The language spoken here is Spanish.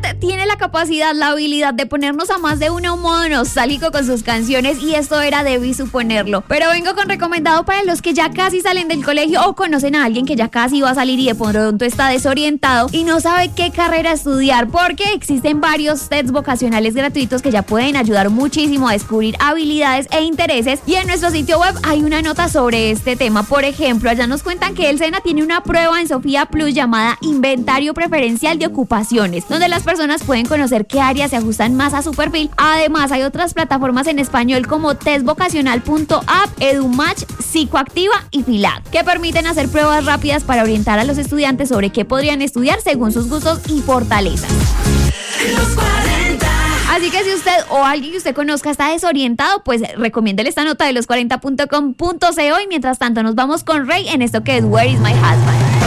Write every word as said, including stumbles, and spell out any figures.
tiene la capacidad, la habilidad de ponernos a más de uno modo nostálgico con sus canciones y esto era Debí Suponerlo. Pero vengo con recomendado para los que ya casi salen del colegio o conocen a alguien que ya casi va a salir y de pronto está desorientado y no sabe qué carrera estudiar, porque existen varios tests vocacionales gratuitos que ya pueden ayudar muchísimo a descubrir habilidades e intereses, y en nuestro sitio web hay una nota sobre este tema. Por ejemplo, allá nos cuentan que el SENA tiene una prueba en Sofía Plus llamada Inventario Preferencial de Ocupaciones, donde las personas pueden conocer qué áreas se ajustan más a su perfil. Además, hay otras plataformas en español como test vocacional punto app, EduMatch, Psicoactiva y Filad, que permiten hacer pruebas rápidas para orientar a los estudiantes sobre qué podrían estudiar según sus gustos y fortalezas. Los cuarenta. Así que si usted o alguien que usted conozca está desorientado, pues recomiéndele esta nota de los cuarenta punto com punto co, y mientras tanto nos vamos con Rey en esto que es Where is my husband.